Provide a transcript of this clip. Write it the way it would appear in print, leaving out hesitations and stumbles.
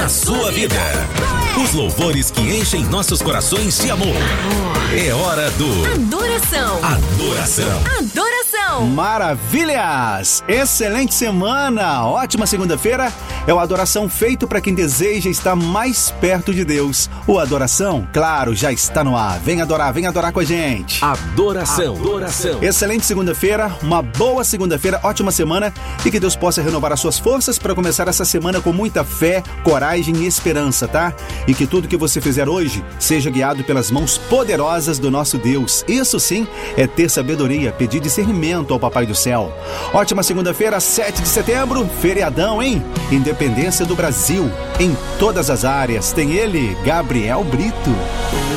na sua vida. Os louvores que enchem nossos corações de amor. É hora do Adoração. Maravilhas! Excelente semana! Ótima segunda-feira! É o Adoração feito para quem deseja estar mais perto de Deus. O Adoração, claro, já está no ar. Vem adorar com a gente. Adoração. Excelente segunda-feira, uma boa segunda-feira, ótima semana e que Deus possa renovar as suas forças para começar essa semana com muita fé, coragem e esperança, tá? E que tudo que você fizer hoje seja guiado pelas mãos poderosas do nosso Deus. Isso sim é ter sabedoria, pedir discernimento ao Papai do Céu. Ótima segunda-feira, 7 de setembro, feriadão, hein? Independência do Brasil. Em todas as áreas tem ele, Gabriel Brito.